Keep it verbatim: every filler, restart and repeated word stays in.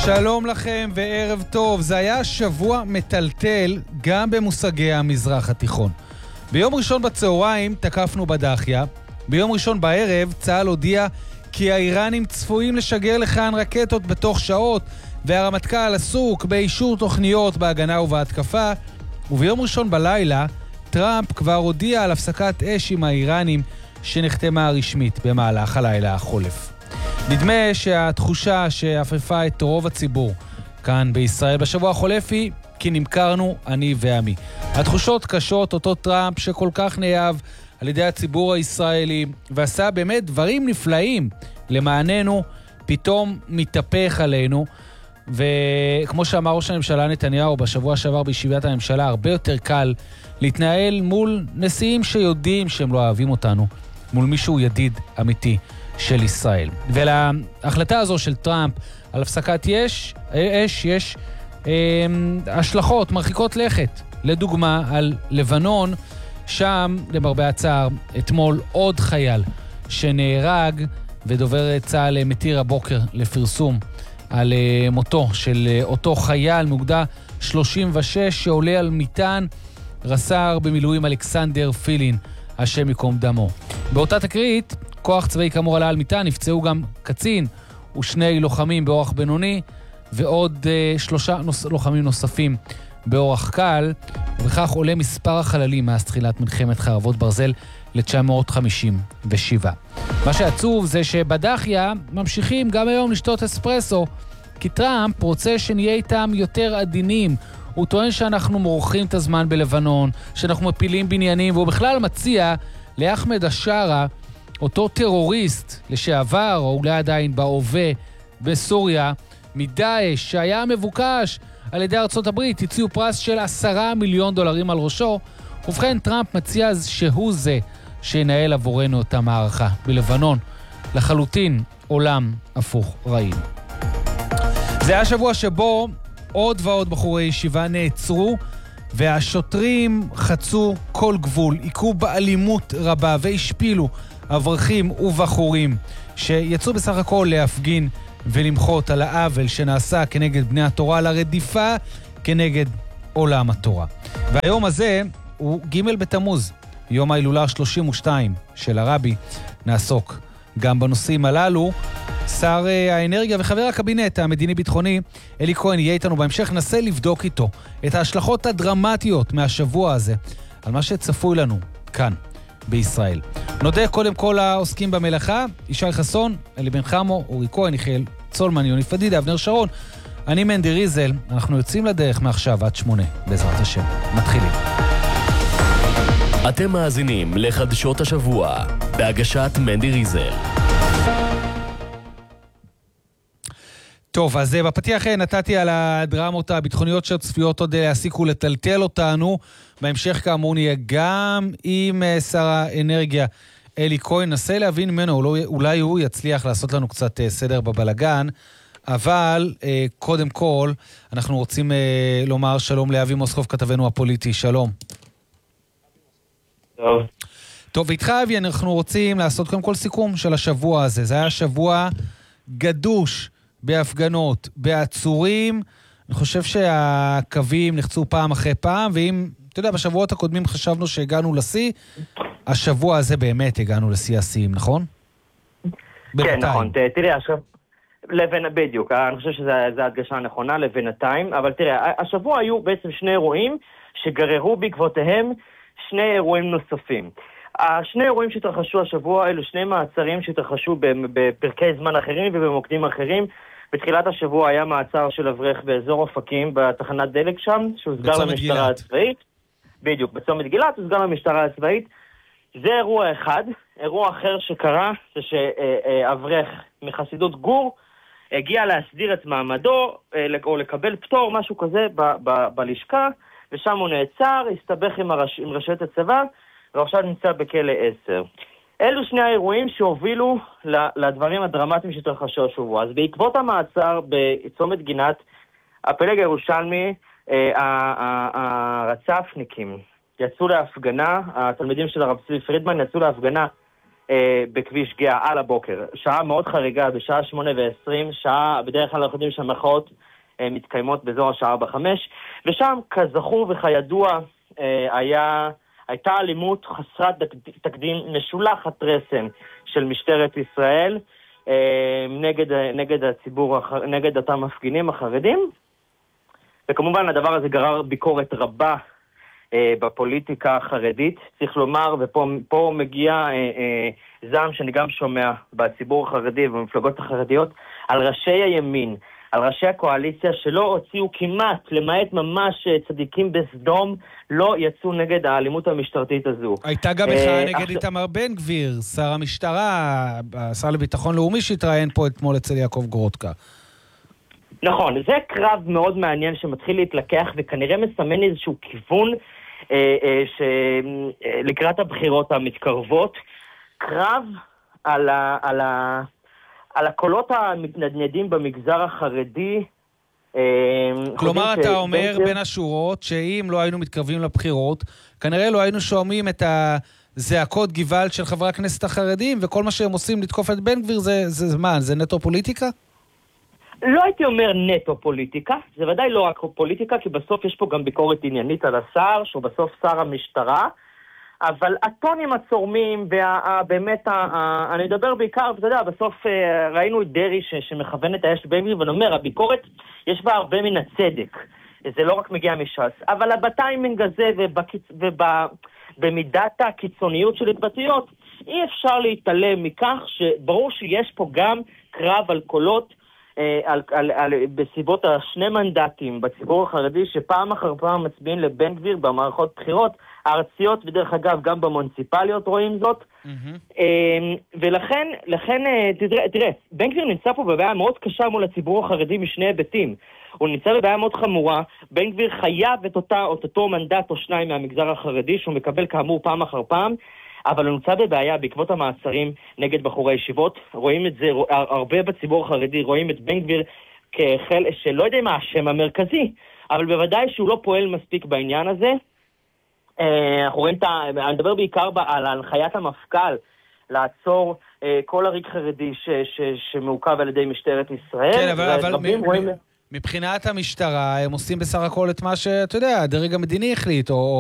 שלום לכם וערב טוב. זה היה שבוע מטלטל גם במושגי המזרח התיכון. ביום ראשון בצהריים תקפנו בדחיה. ביום ראשון בערב צה"ל הודיע כי האיראנים צפויים לשגר לכאן רקטות בתוך שעות, והרמטכ"ל עסוק באישור תוכניות בהגנה ובהתקפה. וביום ראשון בלילה טראמפ כבר הודיע על הפסקת אש עם האיראנים שנחתמה רשמית במהלך הלילה החולף. נדמה שהתחושה שאפפה את רוב הציבור כאן בישראל בשבוע החולף היא כי נמכרנו אני ועמי. התחושות קשות. אותו טראמפ שכל כך נאהב על ידי הציבור הישראלי ועשה באמת דברים נפלאים למעננו, פתאום מתהפך עלינו. וכמו שאמר ראש הממשלה נתניהו בשבוע שעבר בישיבת הממשלה, הרבה יותר קל להתנהל מול נשיאים שיודעים שהם לא אוהבים אותנו, מול מישהו ידיד אמיתי של ישראל. ולהחלטה הזו של טראמפ על הפסקת יש, אש, יש אה, השלכות מרחיקות לכת. לדוגמה, על לבנון, שם, למרבה הצער, אתמול עוד חייל שנהרג, ודובר צה"ל מתיר הבוקר לפרסום על אה, מותו של אה, אותו חייל מאוגדה שלושים ושש שעולה על מטען, רס"ר במילואים אלכסנדר פילין, השם יקום דמו. באותה תקרית, כוח צבאי כאמור עלה על מטען, נפצעו גם קצין ושני לוחמים באורח בינוני, ועוד uh, שלושה נוס, לוחמים נוספים באורח קל, ובכך עולה מספר החללים מאז תחילת מלחמת חרבות ברזל ל-תשע מאות חמישים ושבע. מה שעצוב זה שבדחיה ממשיכים גם היום לשתות אספרסו, כי טראמפ רוצה שנהיה איתם יותר עדינים. הוא טוען שאנחנו מורחים את הזמן בלבנון, שאנחנו מפילים בניינים, והוא בכלל מציע לאחמד השרה, אותו טרוריסט לשעבר, או אולי עדיין בהווה בסוריה, מדאעש, שהיה מבוקש על ידי ארצות הברית, הציעו פרס של עשרה מיליון דולרים על ראשו. ובכן, טראמפ מציע שהוא זה שינהל עבורנו את המערכה בלבנון. לחלוטין עולם הפוך ראינו. זה היה שבוע שבו עוד ועוד בחורי ישיבה נעצרו, והשוטרים חצו כל גבול, עיקרו באלימות רבה והשפילו אברכים ובחורים שיצאו בסך הכל להפגין ולמחות על העוול שנעשה כנגד בני התורה, על הרדיפה כנגד עולם התורה. והיום הזה הוא ג' בתמוז, יום ההילולה ה-שלושים ושתיים של הרבי. נעסוק גם בנושאים הללו. שר האנרגיה וחבר הקבינט המדיני-ביטחוני אלי כהן יהיה איתנו בהמשך. נסה לבדוק איתו את ההשלכות הדרמטיות מהשבוע הזה על מה שצפוי לנו כאן בישראל. נודה קודם כל העוסקים במלאכה: ישי חסון, אלי בן חמו, אורי כהן, יחיאל צולמן, יוני פדידה, אבנר שרון. אני מנדי ריזל. אנחנו יוצאים לדרך מעכשיו עד שמונה בעזרת השם. מתחילים. אתם מאזינים לחדשות השבוע בהגשת מנדי ריזל. טוב, אז בפתיח נתתי על הדרמות הביטחוניות שצפויות עוד להסיק ולטלטל אותנו. בהמשך כאמור נהיה גם עם שר האנרגיה אלי כהן. נסה להבין ממנו, אולי, אולי הוא יצליח לעשות לנו קצת סדר בבלגן. אבל קודם כל אנחנו רוצים לומר שלום לאבי מוסקוב, כתבנו הפוליטי. שלום. טוב. טוב, ואיתך אבי, אנחנו רוצים לעשות קודם כל סיכום של השבוע הזה. זה היה שבוע גדוש בהפגנות, בעצורים. אני חושב שהקווים נחצו פעם אחרי פעם, ואם, אתה יודע, בשבועות הקודמים חשבנו שהגענו לשיא, השבוע הזה באמת הגענו לשיא השיאים, נכון? כן, נכון. תראה, לבן, בדיוק, אני חושב שזו הדגשה הנכונה, לבינתיים, אבל תראה, השבוע היו בעצם שני אירועים שגררו בעקבותיהם שני אירועים נוספים. השני אירועים שהתרחשו השבוע, אלו שני מעצרים שהתרחשו בפרקי זמן אחרים ובמוקדים אחרים. בתחילת השבוע היה מעצר של אברך באזור אופקים, בתחנת דלק שם, שהוסגר למשטרה הצבאית. בדיוק, בצומת גילת, הוסגר למשטרה הצבאית. זה אירוע אחד. אירוע אחר שקרה, זה שאברך מחסידות גור, הגיע להסדיר את מעמדו, או לקבל פטור, משהו כזה, ב- ב- בלשכה, ושם הוא נעצר, הסתבך עם, הרש... עם רשויות הצבא, ועכשיו נמצא בכלא עשר. אלו שני האירועים שהובילו לדברים הדרמטיים שהתרחשו השבוע. אז בעקבות המעצר בצומת גינת, הפלג הירושלמי, הרצ"פניקים יצאו להפגנה, התלמידים של הרב צבי פרידמן יצאו להפגנה אה, בכביש גאה על הבוקר. שעה מאוד חריגה, בשעה שמונה ועשרים, שעה, בדרך כלל אנחנו יודעים שהמחאות אה, מתקיימות באזור השעה ארבע חמש, ושם כזכור וכידוע אה, היה, הייתה אלימות חסרת תקדים, משולחת רסן של משטרת ישראל, נגד, נגד הציבור, נגד אותם מפגינים החרדים, וכמובן הדבר הזה גרר ביקורת רבה אה, בפוליטיקה החרדית, צריך לומר, ופה פה מגיע אה, אה, זעם שאני גם שומע בציבור החרדי ובמפלגות החרדיות, על ראשי הימין, על ראשי הקואליציה שלא הוציאו כמעט, למעט ממש צדיקים בסדום, לא יצאו נגד האלימות המשטרתית הזו. הייתה גם מחאה נגד איתמר בן גביר, שר המשטרה, השר לביטחון לאומי שהתראיין פה אתמול אצל יעקב גרודקה. נכון, זה קרב מאוד מעניין שמתחיל להתלקח וכנראה מסמן איזשהו כיוון אה, אה, שלקראת הבחירות המתקרבות, קרב על ה... על ה על הקולות המתנדנדים במגזר החרדי. כלומר, אתה אומר בין השורות שאם לא היינו מתקרבים לבחירות, כנראה לא היינו שומעים את הזעקות גוואלד של חברי הכנסת החרדים, וכל מה שהם עושים לתקוף את בן גביר זה, זה מה? זה נטו פוליטיקה? לא הייתי אומר נטו פוליטיקה, זה ודאי לא רק פוליטיקה, כי בסוף יש פה גם ביקורת עניינית על השר, שהוא בסוף שר המשטרה, אבל הטונים הצורמים, ובאמת, אני מדבר בעיקר, אתה יודע, בסוף ראינו את דרי שמכוון את האש בן גביר, ואני אומר, הביקורת, יש בה הרבה מן הצדק. זה לא רק מגיע מש"ס, אבל בטיימינג הזה ובמידת הקיצוניות של התבטאויות, אי אפשר להתעלם מכך שברור שיש פה גם קרב על קולות, על, על, על, בסביבות השני מנדטים בציבור החרדי, שפעם אחר פעם מצביעים לבן גביר במערכות בחירות, הארציות, ודרך אגב, גם במוניציפליות רואים זאת. Mm-hmm. ולכן, לכן, תראה, תראה, בן גביר נמצא פה בבעיה מאוד קשה מול הציבור החרדי משני היבטים. הוא נמצא בבעיה מאוד חמורה, בן גביר חייב את אותה, את אותו מנדט או שניים מהמגזר החרדי, שהוא מקבל כאמור פעם אחר פעם, אבל הוא נמצא בבעיה בעקבות המעצרים נגד בחורי ישיבות. רואים את זה, הרבה בציבור החרדי רואים את בן גביר כחל, שלא יודע מה השם המרכזי, אבל בוודאי שהוא לא פועל מספיק בעניין הזה. אנחנו רואים, אני מדבר בעיקר על הנחיית המפכ"ל לעצור כל הריג חרדי שמעוכב על ידי משטרת ישראל. כן, אבל מבחינת המשטרה הם עושים בסך הכל את מה שאתה יודע, הדרג המדיני החליט, או